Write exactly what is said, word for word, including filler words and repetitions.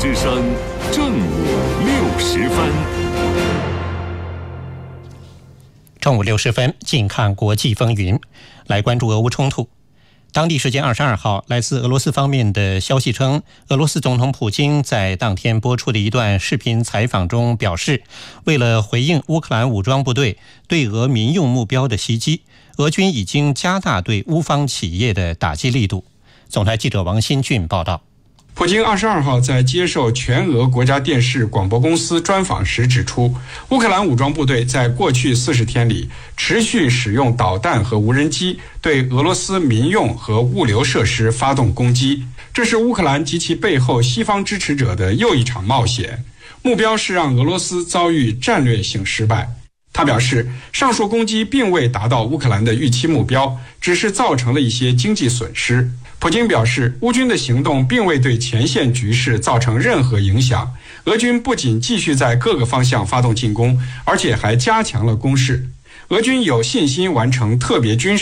之声正午六时分， 正午六十分，近看国际风云，来关注俄乌冲突。当地时间二十二号，来自俄罗斯方面的消息称，俄罗斯总统普京在当天播出的一段视频采访中表示，为了回应乌克兰武装部队对俄民用目标的袭击，俄军已经加大对乌方企业的打击力度。总台记者王新俊报道。 普京二十二号在接受全俄国家电视广播公司专访时指出，乌克兰武装部队在过去四十天里持续使用导弹和无人机对俄罗斯民用和物流设施发动攻击，这是乌克兰及其背后西方支持者的又一场冒险，目标是让俄罗斯遭遇战略性失败。他表示，上述攻击并未达到乌克兰的预期目标，只是造成了一些经济损失。普京表示，乌军的行动并未对前线局势造成任何影响，俄军不仅继续在各个方向发动进攻，而且还加强了攻势。俄军有信心完成特别军事